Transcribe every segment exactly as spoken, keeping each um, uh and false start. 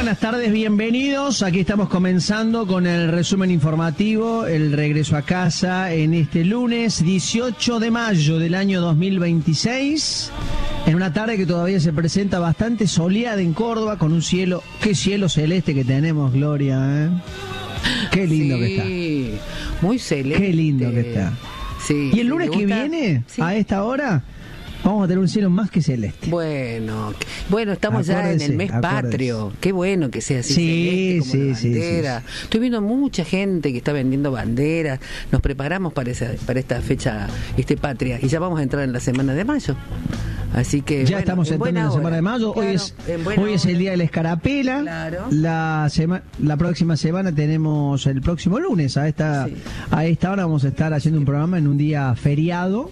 buenas tardes, bienvenidos. Aquí estamos comenzando con el resumen informativo, el regreso a casa en este lunes dieciocho de mayo del año dos mil veintiséis, en una tarde que todavía se presenta bastante soleada en Córdoba, con un cielo, qué cielo celeste que tenemos, Gloria, ¿eh? Qué lindo sí, que está. Muy celeste. Qué lindo que está. Sí, y el lunes que viene, sí, a esta hora, vamos a tener un cielo más que celeste. Bueno, bueno, estamos acuérdese, ya en el mes acuérdese. patrio. Qué bueno que sea así, sí, celeste, como sí, la sí, bandera. Sí, sí. Estoy viendo mucha gente que está vendiendo banderas. Nos preparamos para esa, para esta fecha este patria y ya vamos a entrar en la semana de mayo. Así que ya bueno, estamos en entrando en la hora. semana de mayo. Claro, hoy es hoy hoy es el día de la escarapela. Claro. La sema, la próxima semana tenemos el próximo lunes a esta sí. a esta hora vamos a estar haciendo un programa en un día feriado.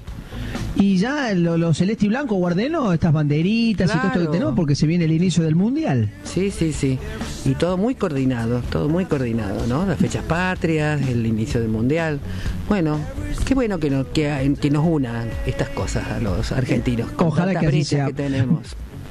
Y ya lo, lo celeste y blanco, guardelo, estas banderitas claro. y todo esto que tenemos, porque se viene el inicio del Mundial. Sí, sí, sí. Y todo muy coordinado, todo muy coordinado, ¿no? Las fechas patrias, el inicio del Mundial. Bueno, qué bueno que, no, que, que nos unan estas cosas a los argentinos. Con Ojalá que así sea. Que tenemos.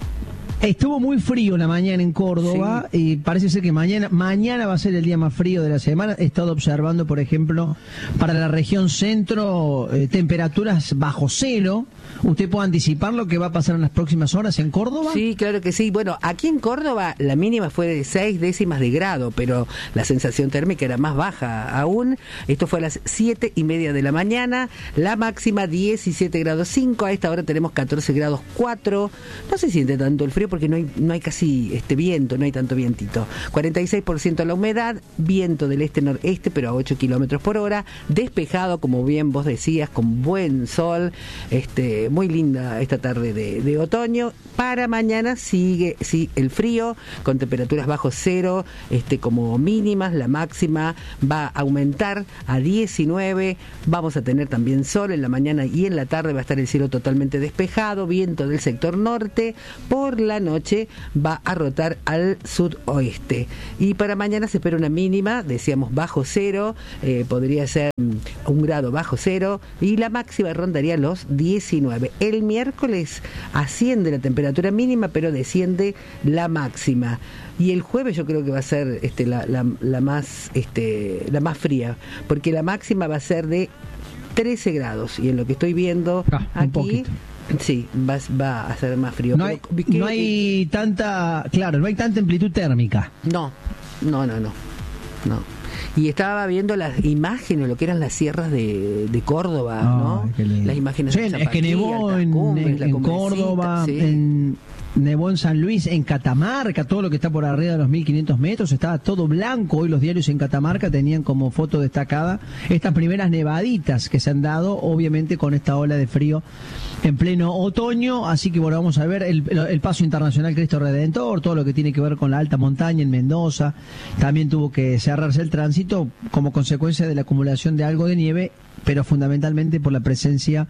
Estuvo muy frío la mañana en Córdoba sí. y parece ser que mañana mañana va a ser el día más frío de la semana. He estado observando, por ejemplo, para la región centro, eh, temperaturas bajo cero. ¿Usted puede anticipar lo que va a pasar en las próximas horas en Córdoba? Sí, claro que sí. Bueno, aquí en Córdoba la mínima fue de seis décimas de grado, pero la sensación térmica era más baja aún. Esto fue a las siete y media de la mañana. La máxima diecisiete grados cinco. A esta hora tenemos catorce grados cuatro. No se siente tanto el frío porque no hay no hay casi este viento, no hay tanto vientito. cuarenta y seis por ciento la humedad, viento del este-noreste, pero a ocho kilómetros por hora, despejado, como bien vos decías, con buen sol, este muy linda esta tarde de, de otoño. Para mañana sigue sí, el frío, con temperaturas bajo cero, este como mínimas, la máxima va a aumentar a diecinueve, vamos a tener también sol en la mañana y en la tarde va a estar el cielo totalmente despejado, viento del sector norte, por la noche va a rotar al sudoeste. Y para mañana se espera una mínima, decíamos bajo cero, eh, podría ser un grado bajo cero, y la máxima rondaría los diecinueve. El miércoles asciende la temperatura mínima, pero desciende la máxima. Y el jueves yo creo que va a ser este, la, la, la más este, la más fría, porque la máxima va a ser de trece grados, y en lo que estoy viendo ah, aquí sí, va, va a ser más frío. No hay, pero, no hay tanta, claro, no hay tanta amplitud térmica. No, no, no, no, no. Y estaba viendo las imágenes, lo que eran las sierras de, de Córdoba, oh, ¿no? Las imágenes. Sí, es que nevó en, en, en Córdoba, sí. en, nevó en San Luis, en Catamarca, todo lo que está por arriba de los mil quinientos metros, estaba todo blanco. Hoy los diarios en Catamarca tenían como foto destacada estas primeras nevaditas que se han dado, obviamente con esta ola de frío en pleno otoño. Así que bueno, vamos a ver el, el paso internacional Cristo Redentor, todo lo que tiene que ver con la alta montaña en Mendoza. También tuvo que cerrarse el tránsito como consecuencia de la acumulación de algo de nieve, pero fundamentalmente por la presencia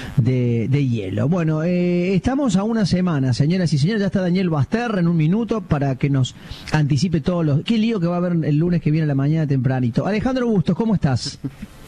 de, de hielo. Bueno, eh, estamos a una semana, señoras y señores. Ya está Daniel Basterra en un minuto para que nos anticipe todos los... Qué lío que va a haber el lunes que viene a la mañana tempranito. Alejandro Bustos, ¿cómo estás?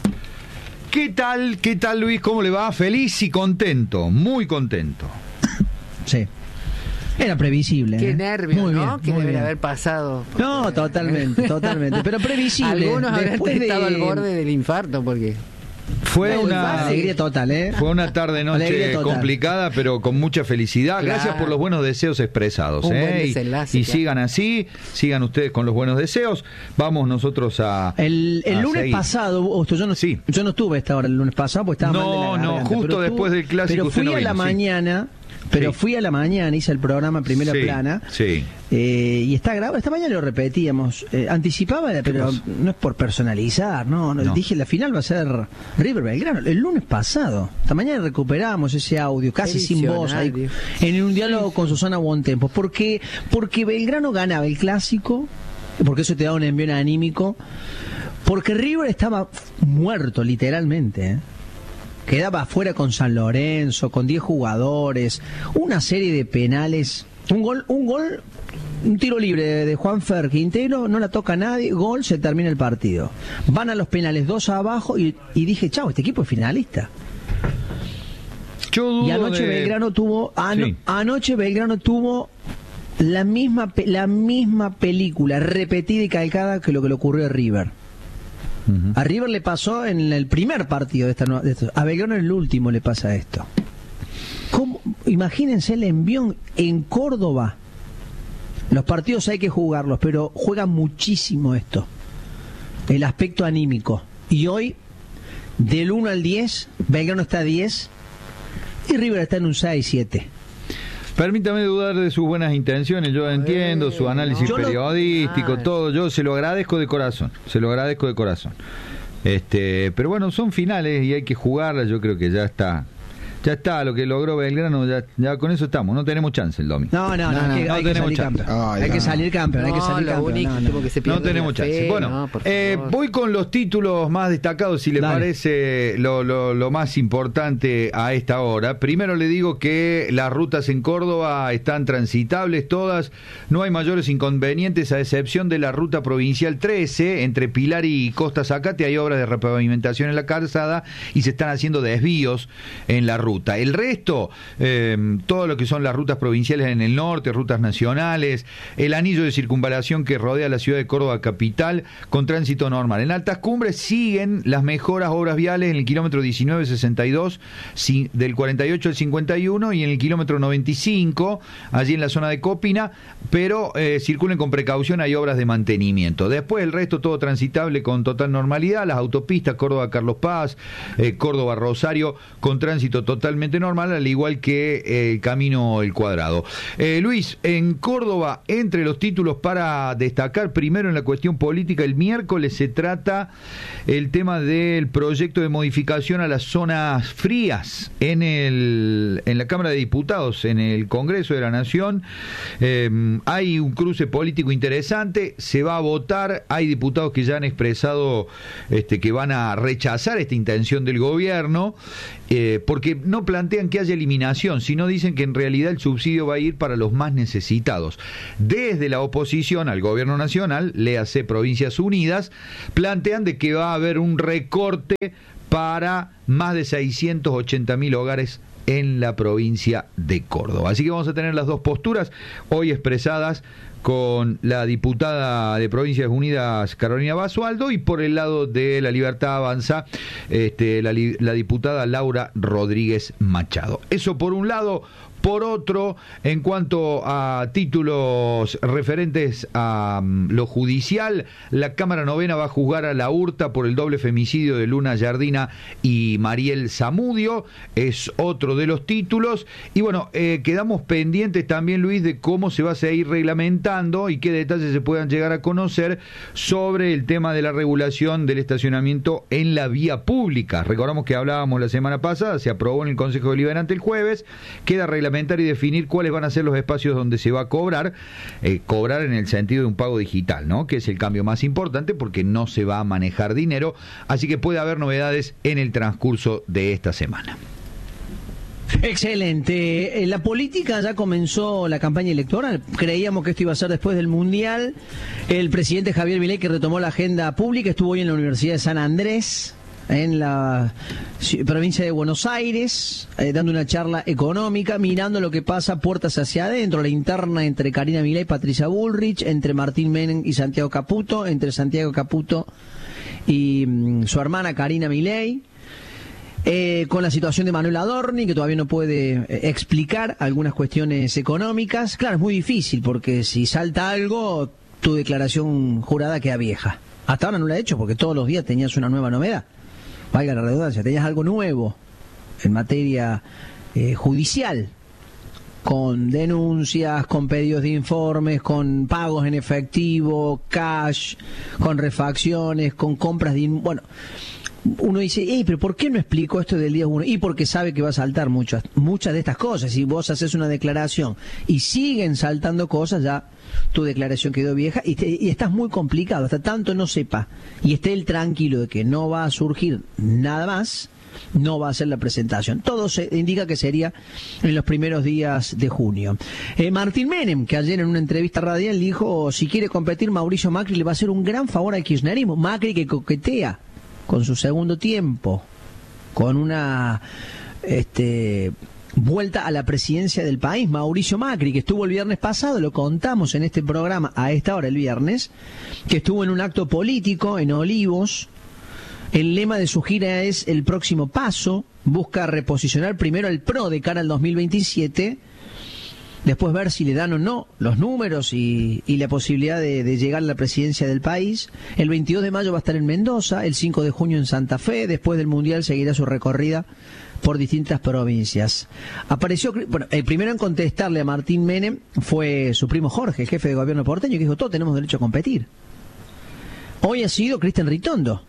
¿Qué tal? ¿Qué tal, Luis? ¿Cómo le va? Feliz y contento, muy contento. Sí. Era previsible. Qué ¿eh? nervio, muy ¿no? Bien, que debe bien. haber pasado. No, totalmente, totalmente. Pero previsible. Algunos habrán Después estado de... al borde del infarto, porque... Fue no, una alegría total, ¿eh? Fue una tarde noche complicada, pero con mucha felicidad. Gracias claro. por los buenos deseos expresados, Un ¿eh? buen Y, y claro. sigan así, sigan ustedes con los buenos deseos. Vamos nosotros a el, el a lunes seguir. pasado, Osto, yo no sí. yo no estuve a esta hora el lunes pasado, porque estaba no, mal de la garganta, no, justo después tú, del clásico. Pero fui no a la vino, mañana. Sí. Pero sí. fui a la mañana, hice el programa Primera sí, Plana. Sí. Eh, y está grabado. Esta mañana lo repetíamos. Eh, anticipaba, pero no es por personalizar, ¿no? no. Dije, la final va a ser River Belgrano. El lunes pasado. Esta mañana recuperamos ese audio, casi sin voz, ahí, en un diálogo con Susana Bontempo. Porque, porque Belgrano ganaba el clásico, porque eso te da un envío anímico. Porque River estaba muerto, literalmente, ¿eh? Quedaba afuera con San Lorenzo, con diez jugadores, una serie de penales, un gol, un gol, un tiro libre de, de Juanfer Quintero, no la toca nadie, gol, se termina el partido. Van a los penales dos abajo y, y dije, chao, este equipo es finalista. Yo dudo y anoche de... Belgrano tuvo, ano, sí. anoche Belgrano tuvo la misma la misma película repetida y calcada que lo que le ocurrió a River. Uh-huh. A River le pasó en el primer partido de, esta, de esto. A Belgrano en el último le pasa esto. ¿Cómo? Imagínense el envión en Córdoba. Los partidos hay que jugarlos, pero juega muchísimo esto, el aspecto anímico. Y hoy, del uno al diez, Belgrano está a diez y River está en un seis siete. Permítame dudar de sus buenas intenciones, yo entiendo su análisis no, periodístico, lo... todo, yo se lo agradezco de corazón, se lo agradezco de corazón. Este, pero bueno, son finales y hay que jugarlas, yo creo que ya está. Ya está, lo que logró Belgrano, ya, ya con eso estamos, no tenemos chance el domingo. No, no, no, no, hay que, no hay tenemos que chance. Ay, hay no. que salir campeón, hay que salir no, campeón. Único, no, no. Que se no tenemos chance. Fe, bueno, no, eh, voy con los títulos más destacados, si le Dale. parece lo, lo, lo más importante a esta hora. Primero le digo que las rutas en Córdoba están transitables todas, no hay mayores inconvenientes a excepción de la ruta provincial trece, entre Pilar y Costa Zacate hay obras de repavimentación en la calzada y se están haciendo desvíos en la ruta. El resto Eh, todo lo que son las rutas provinciales en el norte, rutas nacionales, el anillo de circunvalación que rodea la ciudad de Córdoba capital con tránsito normal. En altas cumbres siguen las mejoras obras viales en el kilómetro diecinueve sesenta y dos del cuarenta y ocho al cincuenta y uno y en el kilómetro noventa y cinco allí en la zona de Copina, pero eh, circulen con precaución, hay obras de mantenimiento. Después el resto todo transitable con total normalidad, las autopistas Córdoba Carlos Paz, eh, Córdoba Rosario con tránsito totalmente normal, al igual que eh, el camino El Cuadrado. Eh, Luis, en Córdoba, entre los títulos para destacar, primero en la cuestión política, el miércoles se trata el tema del proyecto de modificación a las zonas frías en el en la Cámara de Diputados, en el Congreso de la Nación. Eh, hay un cruce político interesante, se va a votar, hay diputados que ya han expresado este, que van a rechazar esta intención del gobierno, eh, porque no plantean que haya eliminación, sino dicen que en realidad el subsidio va a ir para los más necesitados. Desde la oposición al gobierno nacional, léase Provincias Unidas, plantean de que va a haber un recorte para más de seiscientos ochenta mil hogares en la provincia de Córdoba. Así que vamos a tener las dos posturas hoy expresadas con la diputada de Provincias Unidas Carolina Basualdo y por el lado de La Libertad Avanza este, la, la diputada Laura Rodríguez Machado. Eso por un lado. Por otro, en cuanto a títulos referentes a um, lo judicial, la Cámara Novena va a juzgar a la Hurta por el doble femicidio de Luna Yardina y Mariel Zamudio, es otro de los títulos. Y bueno, eh, quedamos pendientes también, Luis, de cómo se va a seguir reglamentando y qué detalles se puedan llegar a conocer sobre el tema de la regulación del estacionamiento en la vía pública. Recordamos que hablábamos la semana pasada, se aprobó en el Consejo Deliberante el jueves, queda reglamentar y definir cuáles van a ser los espacios donde se va a cobrar, eh, cobrar en el sentido de un pago digital, ¿no? Que es el cambio más importante porque no se va a manejar dinero, así que puede haber novedades en el transcurso de esta semana. Excelente. La política ya comenzó la campaña electoral. Creíamos que esto iba a ser después del Mundial. El presidente Javier Milei, que retomó la agenda pública, estuvo hoy en la Universidad de San Andrés, en la provincia de Buenos Aires, eh, dando una charla económica, mirando lo que pasa puertas hacia adentro, la interna entre Karina Milei y Patricia Bullrich, entre Martín Menem y Santiago Caputo, entre Santiago Caputo y mm, su hermana Karina Milei, eh, con la situación de Manuel Adorni, que todavía no puede eh, explicar algunas cuestiones económicas. Claro, es muy difícil, porque si salta algo, tu declaración jurada queda vieja. Hasta ahora no la he hecho, porque todos los días tenías una nueva novedad. Valga la redundancia, tenías algo nuevo en materia eh, judicial, con denuncias, con pedidos de informes, con pagos en efectivo, cash, con refacciones, con compras de... Bueno, uno dice, hey, pero ¿por qué no explico esto del día uno? Y porque sabe que va a saltar muchas, muchas de estas cosas. Si vos haces una declaración y siguen saltando cosas, ya tu declaración quedó vieja y, te, y estás muy complicado. Hasta tanto no sepa y esté él tranquilo de que no va a surgir nada más, no va a hacer la presentación. Todo se indica que sería en los primeros días de junio. Eh, Martín Menem, que ayer en una entrevista radial dijo, si quiere competir Mauricio Macri le va a hacer un gran favor al kirchnerismo. Macri que coquetea con su segundo tiempo, con una este vuelta a la presidencia del país, Mauricio Macri, que estuvo el viernes pasado, lo contamos en este programa a esta hora el viernes, que estuvo en un acto político en Olivos. El lema de su gira es el próximo paso, busca reposicionar primero al P R O de cara al dos mil veintisiete, después ver si le dan o no los números y, y la posibilidad de, de llegar a la presidencia del país. El veintidós de mayo va a estar en Mendoza, el cinco de junio en Santa Fe, después del Mundial seguirá su recorrida por distintas provincias. Apareció, bueno, el primero en contestarle a Martín Menem fue su primo Jorge, el jefe de gobierno porteño, que dijo, todos tenemos derecho a competir. Hoy ha sido Cristian Ritondo.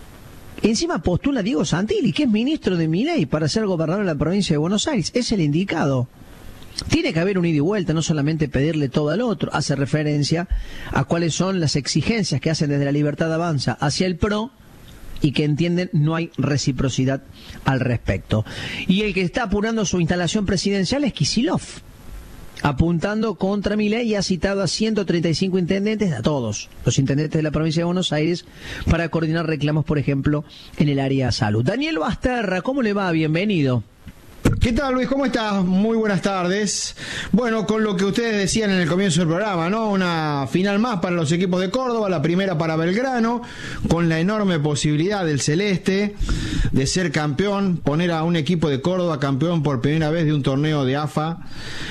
Encima postula a Diego Santilli, que es ministro de Milei, para ser gobernador de la provincia de Buenos Aires. Es el indicado. Tiene que haber un ida y vuelta, no solamente pedirle todo al otro. Hace referencia a cuáles son las exigencias que hacen desde la Libertad Avanza hacia el P R O, y que entienden no hay reciprocidad al respecto. Y el que está apurando su instalación presidencial es Kicillof, apuntando contra Milei, y ha citado a ciento treinta y cinco intendentes, a todos los intendentes de la provincia de Buenos Aires, para coordinar reclamos, por ejemplo, en el área de salud. Daniel Basterra, ¿cómo le va? Bienvenido. ¿Qué tal, Luis? ¿Cómo estás? Muy buenas tardes. Bueno, con lo que ustedes decían en el comienzo del programa, ¿no? Una final más para los equipos de Córdoba, la primera para Belgrano, con la enorme posibilidad del Celeste de ser campeón, poner a un equipo de Córdoba campeón por primera vez de un torneo de A F A,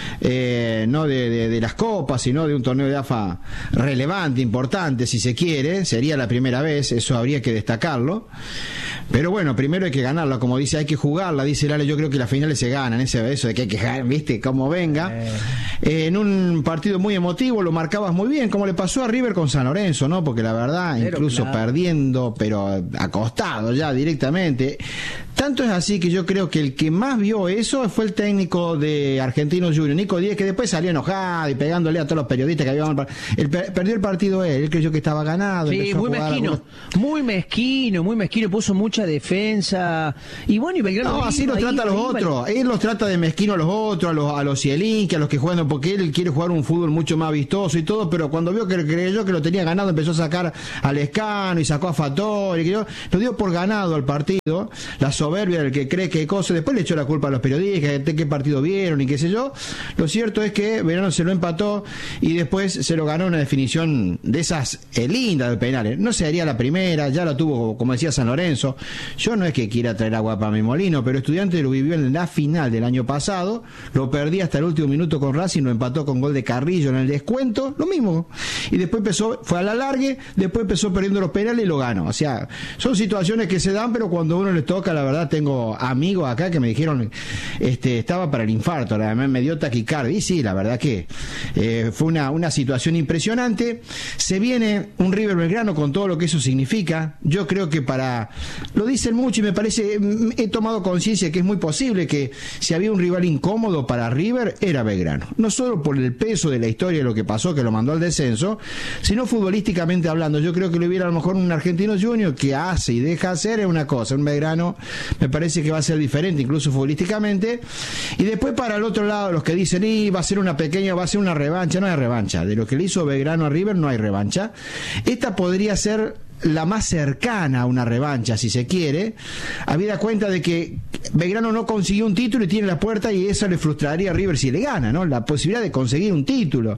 eh, no de, de, de las copas, sino de un torneo de A F A relevante, importante, si se quiere. Sería la primera vez, eso habría que destacarlo. Pero bueno, primero hay que ganarla, como dice, hay que jugarla, dice Lale. Yo creo que las finales se ganan, ese eso de que hay que ganar, viste, como venga. Eh. Eh, en un partido muy emotivo, lo marcabas muy bien, como le pasó a River con San Lorenzo, ¿no? Porque la verdad, pero incluso claro, perdiendo, pero acostado ya directamente. Tanto es así que yo creo que el que más vio eso fue el técnico de Argentinos Juniors, Nico Díez, que después salió enojado y pegándole a todos los periodistas que habían... El, perdió el partido él, él creyó que estaba ganado. Sí, muy mezquino, algunos... muy mezquino, muy mezquino, puso mucha defensa. Y bueno, y Belgrano... No, así los trata a los otros. Él los trata de mezquino a los otros, a los, a los Zielinski, a los que juegan, porque él quiere jugar un fútbol mucho más vistoso y todo, pero cuando vio que creyó que lo tenía ganado, empezó a sacar a Lescano y sacó a Fattori, que yo, lo dio por ganado al partido, la soberbia del que cree que cosas, después le echó la culpa a los periodistas, de qué partido vieron y qué sé yo. Lo cierto es que Belgrano se lo empató y después se lo ganó una definición de esas eh, lindas de penales. No sería la primera, ya la tuvo, como decía San Lorenzo. Yo no es que quiera traer agua para mi molino, pero Estudiantes lo vivió en la final del año pasado, lo perdí hasta el último minuto con Racing, lo empató con gol de Carrillo en el descuento, lo mismo. Y después empezó, fue a la largue, después empezó perdiendo los penales y lo ganó. O sea, son situaciones que se dan, pero cuando a uno le toca, la verdad, tengo amigos acá que me dijeron, este, estaba para el infarto, la verdad, me dio taquicardia. Y sí, la verdad que eh, fue una, una situación impresionante. Se viene un River Belgrano con todo lo que eso significa. Yo creo que para, lo dicen mucho y me parece, he tomado conciencia que es muy posible que si había un rival incómodo para River, era Belgrano. No solo por el peso de la historia de lo que pasó, que lo mandó al descenso, sino futbolísticamente hablando. Yo creo que lo hubiera a lo mejor un Argentinos Juniors que hace y deja hacer es una cosa. Un Belgrano me parece que va a ser diferente, incluso futbolísticamente. Y después para el otro lado, los que dicen, y va a ser una pequeña, va a ser una revancha, no hay revancha. De lo que le hizo Belgrano a River no hay revancha. Esta podría ser la más cercana a una revancha, si se quiere, habida cuenta de que Belgrano no consiguió un título y tiene la puerta, y eso le frustraría a River si le gana, ¿no? La posibilidad de conseguir un título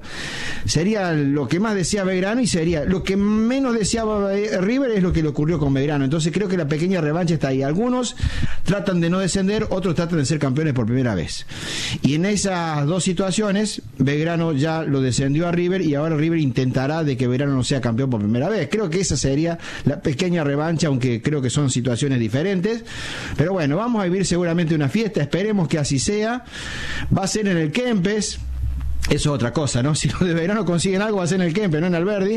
sería lo que más desea Belgrano, y sería lo que menos deseaba River, es lo que le ocurrió con Belgrano. Entonces creo que la pequeña revancha está ahí. Algunos tratan de no descender, otros tratan de ser campeones por primera vez, y en esas dos situaciones Belgrano ya lo descendió a River, y ahora River intentará de que Belgrano no sea campeón por primera vez. Creo que esa sería la pequeña revancha, aunque creo que son situaciones diferentes. Pero bueno, vamos a vivir seguramente una fiesta, esperemos que así sea. Va a ser en el Kempes. Eso es otra cosa, ¿no? Si los de Belgrano consiguen algo, va a ser en el Kempes, no en Alberdi.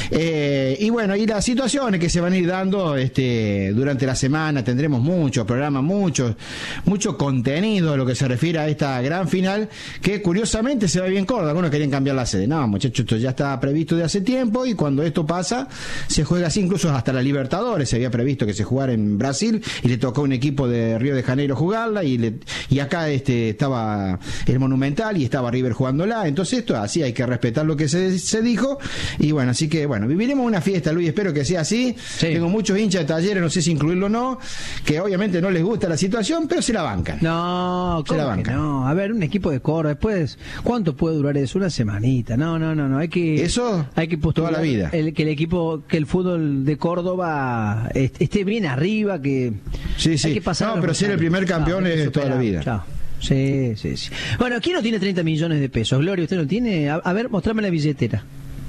Eh, y bueno, y las situaciones que se van a ir dando este, durante la semana, tendremos muchos programas, mucho, mucho contenido a lo que se refiere a esta gran final, que curiosamente se va bien Córdoba. Algunos querían cambiar la sede. No, muchachos, esto ya estaba previsto de hace tiempo, y cuando esto pasa, se juega así, incluso hasta la Libertadores. Se había previsto que se jugara en Brasil, y le tocó a un equipo de Río de Janeiro jugarla, y, le, y acá este, estaba el Monumental, y estaba River jugando pasándola. Entonces esto así, hay que respetar lo que se, se dijo. Y bueno, así que bueno, viviremos una fiesta, Luis, espero que sea así. Sí. Tengo muchos hinchas de Talleres, no sé si incluirlo o no, que obviamente no les gusta la situación, pero se la bancan. No, ¿cómo se la bancan? No, a ver, un equipo de Córdoba, después, ¿cuánto puede durar eso? Una semanita. No, no, no, no, hay que... Eso, hay que toda la vida. El, que el equipo, que el fútbol de Córdoba esté bien arriba, que... Sí, sí. Hay que pasar no, pero ser el primer campeón no, es toda la vida. Chao. Sí, sí, sí. Bueno, ¿quién no tiene treinta millones de pesos? Gloria, ¿usted no tiene? A, a ver, mostrame la billetera.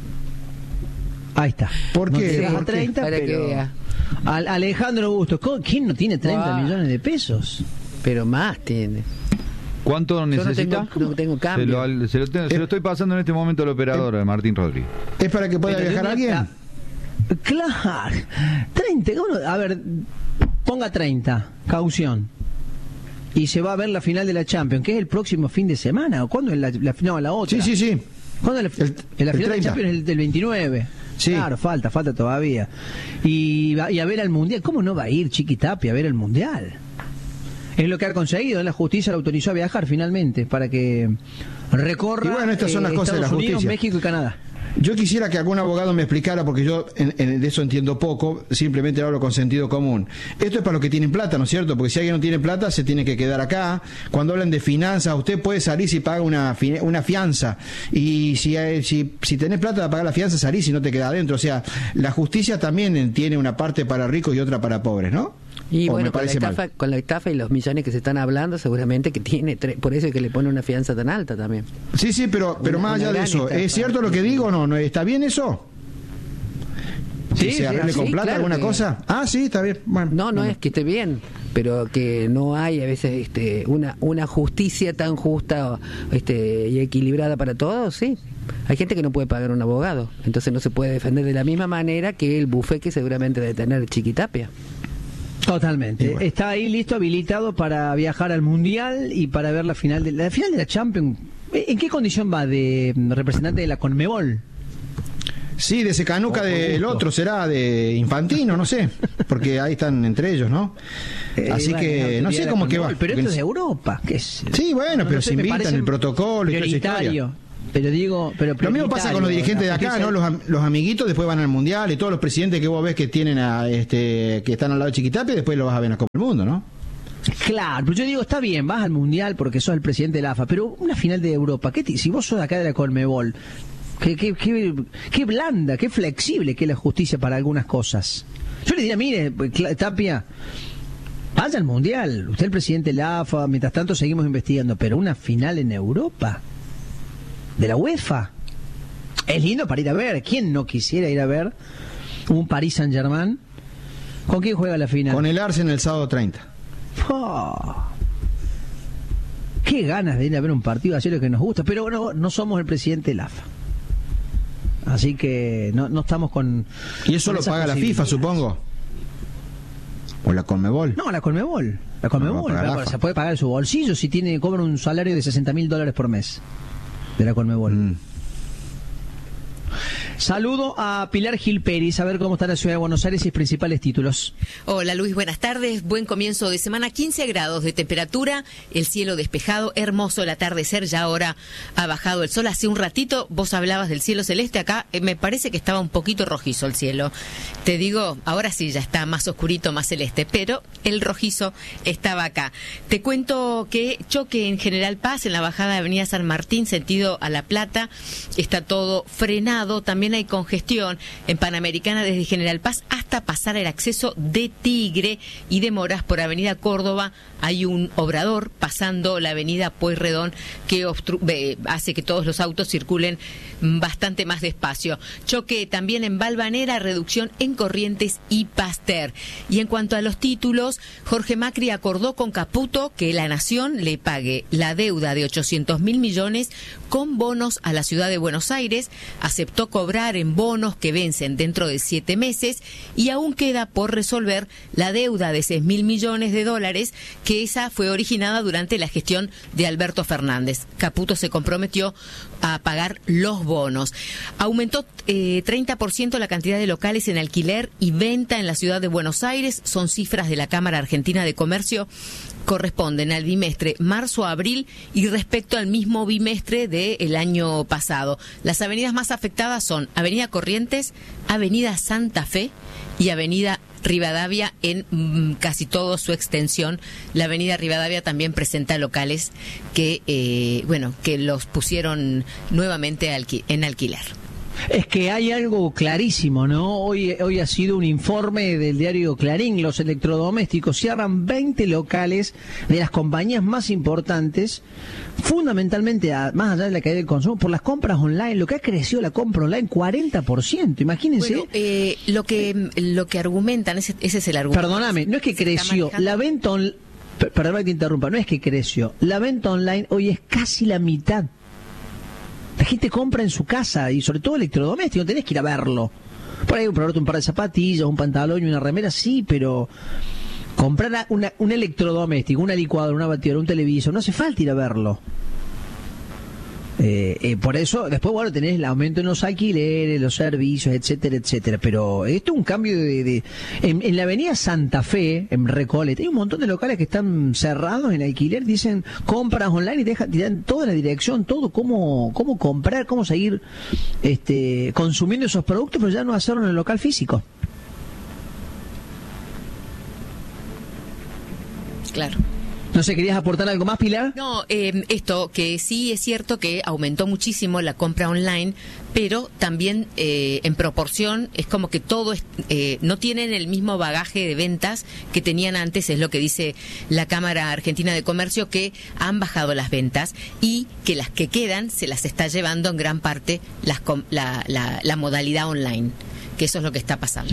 Ahí está. ¿Por qué? No ¿Por treinta, Para pero... que vea. Alejandro Bustos, ¿quién no tiene treinta wow. millones de pesos? Pero más tiene. ¿Cuánto necesita? No tengo, no tengo cambio. Se lo, se, lo tengo, eh, se lo estoy pasando en este momento al operador, eh, Martín Rodríguez. ¿Es para que pueda pero viajar alguien? La... Claro. treinta, uno, a ver, ponga treinta, caución. Y se va a ver la final de la Champions, que es el próximo fin de semana. ¿O cuándo es la, la no, la otra? Sí, sí, sí. ¿Cuándo es la, el, la final de la Champions? Es el del veintinueve. Sí. Claro, falta, falta todavía. Y, y a ver al Mundial. ¿Cómo no va a ir Chiquitapia a ver el Mundial? Es lo que ha conseguido. La justicia lo autorizó a viajar finalmente para que recorra. Y bueno, estas son las eh, cosas Estados de la Unidos, justicia. México y Canadá. Yo quisiera que algún abogado me explicara, porque yo en, en, de eso entiendo poco, simplemente hablo con sentido común. Esto es para los que tienen plata, ¿no es cierto? Porque si alguien no tiene plata, se tiene que quedar acá. Cuando hablan de finanzas, usted puede salir si paga una, una fianza. Y si, si, si tenés plata para pagar la fianza, salís y no te queda adentro. O sea, la justicia también tiene una parte para ricos y otra para pobres, ¿no? Y bueno, con la, estafa, con la estafa y los millones que se están hablando, seguramente que tiene, por eso es que le pone una fianza tan alta también. Sí, sí, pero, pero una, más allá de eso, estafa. ¿Es cierto lo que digo o no? ¿No está bien eso? Sí, ¿Se arregle sí, con plata claro alguna que... cosa? Ah, sí, está bien. Bueno, no, no, no es que esté bien, pero que no hay a veces este, una, una justicia tan justa este, y equilibrada para todos, sí. Hay gente que no puede pagar un abogado, entonces no se puede defender de la misma manera que el buffet que seguramente debe tener Chiquitapia. Totalmente. Bueno. Está ahí listo, habilitado para viajar al Mundial y para ver la final de la final de la Champions. ¿En qué condición va de representante de la Conmebol? Sí, de Secanuca, oh, del otro será de Infantino, no sé, porque ahí están entre ellos, ¿no? Eh, Así bueno, que no sé cómo que va. Pero esto es de Europa, ¿qué es? Sí, bueno, no, pero no sé, se invitan el protocolo y todo eso. Pero digo, pero lo mismo pasa con los dirigentes de acá, ¿no? Los, los amiguitos después van al Mundial y todos los presidentes que vos ves que tienen a este que están al lado de Chiquitapia, después los vas a ver a Copa del Mundo, ¿no? Claro, pero yo digo, está bien, vas al Mundial porque sos el presidente de la A F A, pero una final de Europa, ¿qué te, si vos sos de acá de la Conmebol, qué, qué, qué, qué blanda, qué flexible que es la justicia para algunas cosas. Yo le diría, mire, Tapia, vaya al Mundial, usted es el presidente de la A F A, mientras tanto seguimos investigando, pero una final en Europa de la UEFA es lindo para ir a ver. ¿Quién no quisiera ir a ver un Paris Saint-Germain? ¿Con quién juega la final? Con el Arsenal el sábado treinta. Oh, qué ganas de ir a ver un partido así, lo que nos gusta, pero no, no somos el presidente de la A F A, así que no, no estamos con... ¿Y eso lo paga la FIFA, supongo? ¿O la Conmebol? No, la Conmebol. La Conmebol, no, la se puede pagar en su bolsillo si tiene cobra un salario de sesenta mil dólares por mes de la Conmebol. Mm. Saludo a Pilar Gil Pérez, a ver cómo está la ciudad de Buenos Aires y sus principales títulos. Hola Luis, buenas tardes, buen comienzo de semana, quince grados de temperatura, el cielo despejado, hermoso el atardecer, ya ahora ha bajado el sol. Hace un ratito vos hablabas del cielo celeste, acá eh, me parece que estaba un poquito rojizo el cielo. Te digo, ahora sí ya está más oscurito, más celeste, pero el rojizo estaba acá. Te cuento que choque en General Paz, en la bajada de Avenida San Martín, sentido a La Plata, está todo frenado, también hay congestión en Panamericana desde General Paz hasta pasar el acceso de Tigre y demoras por Avenida Córdoba. Hay un obrador pasando la Avenida Pueyrredón que obstru- eh, hace que todos los autos circulen bastante más despacio. Choque también en Valvanera, reducción en Corrientes y Pasteur. Y en cuanto a los títulos, Jorge Macri acordó con Caputo que la Nación le pague la deuda de ochocientos mil millones con bonos a la ciudad de Buenos Aires. Aceptó cobrar en bonos que vencen dentro de siete meses y aún queda por resolver la deuda de seis mil millones de dólares, que esa fue originada durante la gestión de Alberto Fernández. Caputo se comprometió a pagar los bonos. Aumentó eh, treinta por ciento la cantidad de locales en alquiler y venta en la ciudad de Buenos Aires, son cifras de la Cámara Argentina de Comercio, corresponden al bimestre marzo-abril y respecto al mismo bimestre del año pasado. Las avenidas más afectadas son Avenida Corrientes, Avenida Santa Fe y Avenida Rivadavia en mm, casi toda su extensión. La Avenida Rivadavia también presenta locales que, eh, bueno, que los pusieron nuevamente alqui- en alquiler. Es que hay algo clarísimo, ¿no? Hoy, hoy ha sido un informe del diario Clarín. Los electrodomésticos cierran veinte locales de las compañías más importantes, fundamentalmente, a, más allá de la caída del consumo, por las compras online. Lo que ha crecido la compra online, cuarenta por ciento. Imagínense. Bueno, eh, lo que lo que argumentan, ese, ese es el argumento. Perdóname, no es que creció. La venta online, perdóname que te interrumpa, no es que creció. La venta online hoy es casi la mitad. La gente compra en su casa y sobre todo electrodoméstico, no tenés que ir a verlo. Por ahí comprarte un par de zapatillas, un pantalón y una remera, sí, pero comprar una, un electrodoméstico, una licuadora, una batidora, un televisor, no hace falta ir a verlo. Eh, eh, por eso, después, bueno, tenés el aumento en los alquileres, los servicios, etcétera, etcétera. Pero esto es un cambio de... de en, en la avenida Santa Fe, en Recoleta, hay un montón de locales que están cerrados en alquiler, dicen compras online y dejan, te dan toda la dirección, todo, cómo, cómo comprar, cómo seguir este, consumiendo esos productos, pero ya no hacerlo en el local físico. Claro. No sé, ¿querías aportar algo más, Pilar? No, eh, esto, que sí es cierto que aumentó muchísimo la compra online, pero también eh, en proporción es como que todo es, eh, no tienen el mismo bagaje de ventas que tenían antes, es lo que dice la Cámara Argentina de Comercio, que han bajado las ventas y que las que quedan se las está llevando en gran parte las, la, la, la modalidad online, que eso es lo que está pasando.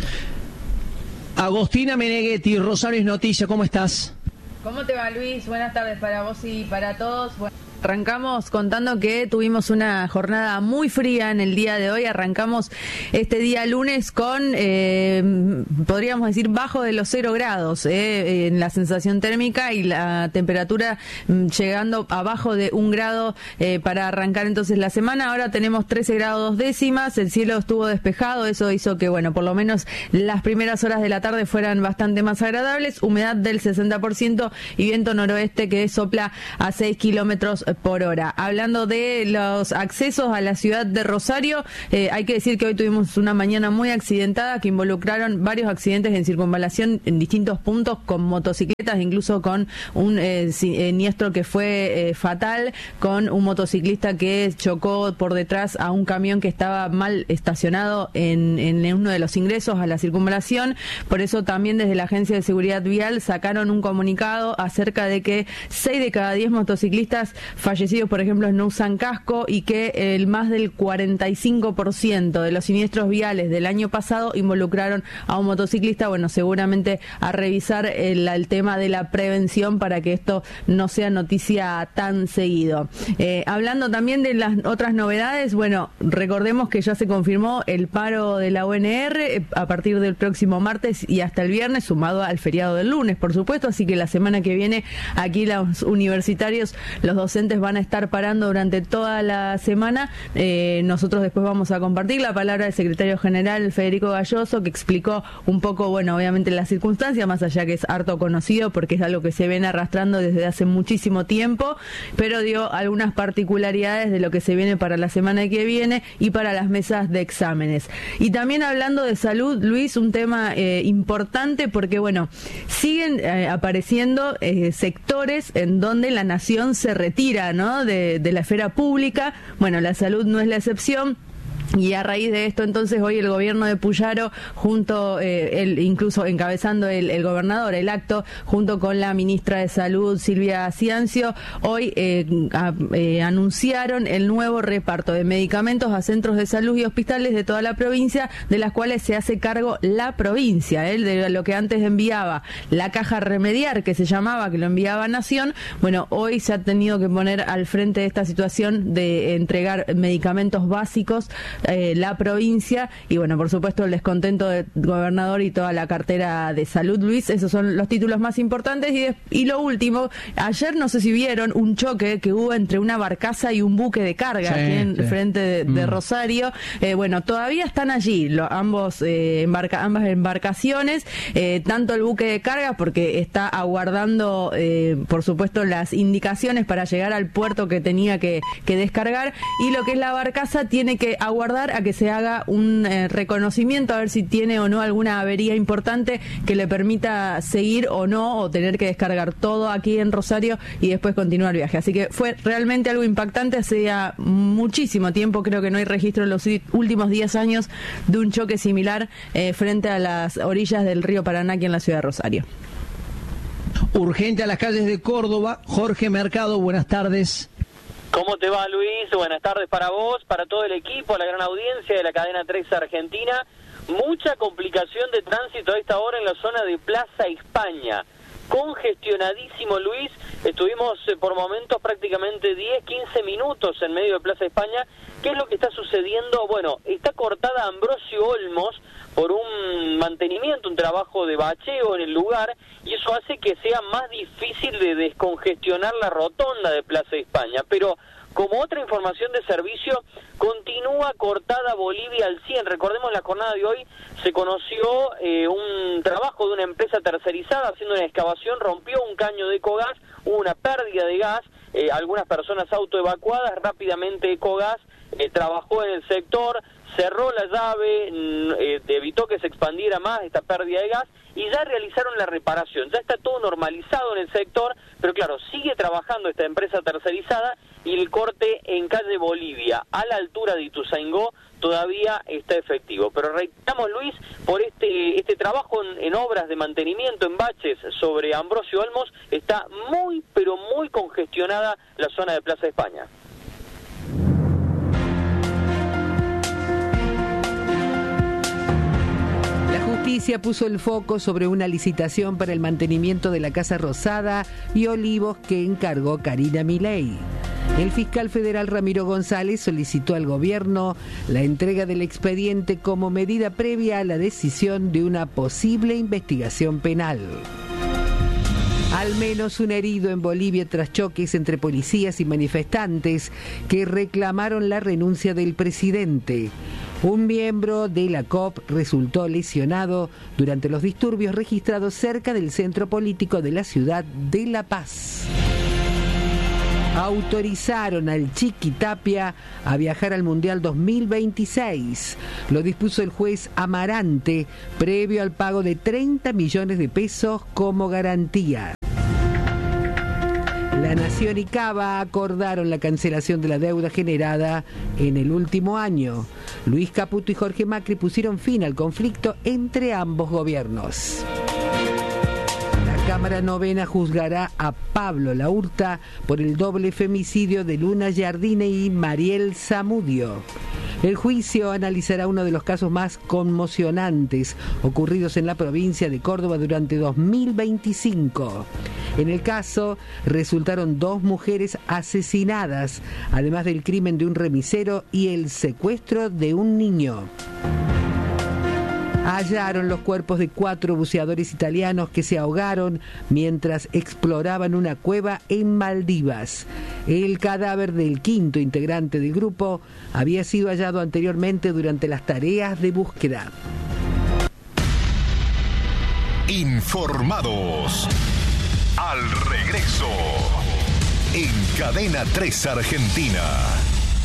Agostina Meneghetti, Rosario es Noticia, ¿cómo estás? ¿Cómo te va, Luis? Buenas tardes para vos y para todos. Bueno, arrancamos contando que tuvimos una jornada muy fría en el día de hoy. Arrancamos este día lunes con, eh, podríamos decir, bajo de los cero grados eh, en la sensación térmica y la temperatura mm, llegando abajo de un grado eh, para arrancar entonces la semana. Ahora tenemos trece grados dos décimas, el cielo estuvo despejado, eso hizo que, bueno, por lo menos las primeras horas de la tarde fueran bastante más agradables. Humedad del sesenta por ciento y viento noroeste que sopla a seis kilómetros por hora. Hablando de los accesos a la ciudad de Rosario, eh, hay que decir que hoy tuvimos una mañana muy accidentada que involucraron varios accidentes en circunvalación en distintos puntos con motocicletas, incluso con un eh, siniestro que fue eh, fatal, con un motociclista que chocó por detrás a un camión que estaba mal estacionado en, en uno de los ingresos a la circunvalación. Por eso también desde la Agencia de Seguridad Vial sacaron un comunicado acerca de que seis de cada diez motociclistas fallecidos, por ejemplo, no usan casco y que el más del cuarenta y cinco por ciento de los siniestros viales del año pasado involucraron a un motociclista. Bueno, seguramente a revisar el, el tema de la prevención para que esto no sea noticia tan seguido. Eh, hablando también de las otras novedades, bueno, recordemos que ya se confirmó el paro de la U N R a partir del próximo martes y hasta el viernes, sumado al feriado del lunes, por supuesto, así que la semana que viene aquí los universitarios, los docentes van a estar parando durante toda la semana. Eh, nosotros después vamos a compartir la palabra del secretario general Federico Galloso, que explicó un poco, bueno, obviamente las circunstancias, más allá que es harto conocido porque es algo que se viene arrastrando desde hace muchísimo tiempo, pero dio algunas particularidades de lo que se viene para la semana que viene y para las mesas de exámenes. Y también hablando de salud, Luis, un tema eh, importante porque, bueno, siguen eh, apareciendo eh, sectores en donde la nación se retira, ¿no? de, de la esfera pública. Bueno, la salud no es la excepción. Y a raíz de esto, entonces, hoy el gobierno de Puyaro, junto, eh, el, incluso encabezando el, el gobernador, el acto, junto con la ministra de Salud, Silvia Ciancio, hoy eh, a, eh, anunciaron el nuevo reparto de medicamentos a centros de salud y hospitales de toda la provincia, de las cuales se hace cargo la provincia, ¿eh? De lo que antes enviaba la caja remediar, que se llamaba, que lo enviaba Nación. Bueno, hoy se ha tenido que poner al frente de esta situación de entregar medicamentos básicos eh, la provincia y bueno, por supuesto el descontento del gobernador y toda la cartera de salud. Luis, esos son los títulos más importantes y, de, y lo último, ayer no sé si vieron un choque que hubo entre una barcaza y un buque de carga sí, aquí en sí. frente de, de mm. Rosario. Eh, bueno, todavía están allí lo, ambos eh, embarca, ambas embarcaciones, eh, tanto el buque de carga porque está aguardando eh, por supuesto las indicaciones para llegar al puerto que tenía que, que descargar, y lo que es la barcaza tiene que aguardar a que se haga un eh, reconocimiento a ver si tiene o no alguna avería importante que le permita seguir o no, o tener que descargar todo aquí en Rosario y después continuar el viaje. Así que fue realmente algo impactante. Hacía muchísimo tiempo, creo que no hay registro en los últimos diez años de un choque similar eh, frente a las orillas del río Paraná aquí en la ciudad de Rosario. Urgente a las calles de Córdoba. Jorge Mercado, buenas tardes. ¿Cómo te va, Luis? Buenas tardes para vos, para todo el equipo, la gran audiencia de la cadena tres Argentina. Mucha complicación de tránsito a esta hora en la zona de Plaza España. Congestionadísimo, Luis. Estuvimos eh, por momentos prácticamente diez, quince minutos en medio de Plaza España. ¿Qué es lo que está sucediendo? Bueno, está cortada Ambrosio Olmos por un mantenimiento, un trabajo de bacheo en el lugar, y eso hace que sea más difícil de descongestionar la rotonda de Plaza España. Pero como otra información de servicio, continúa cortada Bolivia al cien. Recordemos, la jornada de hoy se conoció eh, un trabajo de una empresa tercerizada haciendo una excavación, rompió un caño de Ecogas, hubo una pérdida de gas, eh, algunas personas autoevacuadas, rápidamente Ecogas eh, trabajó en el sector, cerró la llave, eh, evitó que se expandiera más esta pérdida de gas y ya realizaron la reparación. Ya está todo normalizado en el sector, pero claro, sigue trabajando esta empresa tercerizada y el corte en calle Bolivia, a la altura de Ituzaingó, todavía está efectivo. Pero reiteramos, Luis, por este este trabajo en, en obras de mantenimiento en baches sobre Ambrosio Olmos, está muy, pero muy congestionada la zona de Plaza España. La justicia puso el foco sobre una licitación para el mantenimiento de la Casa Rosada y Olivos que encargó Karina Milei. El fiscal federal Ramiro González solicitó al gobierno la entrega del expediente como medida previa a la decisión de una posible investigación penal. Al menos un herido en Bolivia tras choques entre policías y manifestantes que reclamaron la renuncia del presidente. Un miembro de la C O P resultó lesionado durante los disturbios registrados cerca del centro político de la ciudad de La Paz. Autorizaron al Chiqui Tapia a viajar al Mundial dos mil veintiséis. Lo dispuso el juez Amarante, previo al pago de treinta millones de pesos como garantía. La Nación y Cava acordaron la cancelación de la deuda generada en el último año. Luis Caputo y Jorge Macri pusieron fin al conflicto entre ambos gobiernos. La Cámara Novena juzgará a Pablo Laurta por el doble femicidio de Luna Giardine y Mariel Zamudio. El juicio analizará uno de los casos más conmocionantes ocurridos en la provincia de Córdoba durante dos mil veinticinco. En el caso, resultaron dos mujeres asesinadas, además del crimen de un remisero y el secuestro de un niño. Hallaron los cuerpos de cuatro buceadores italianos que se ahogaron mientras exploraban una cueva en Maldivas. El cadáver del quinto integrante del grupo había sido hallado anteriormente durante las tareas de búsqueda. Informados. Al regreso, en Cadena tres Argentina.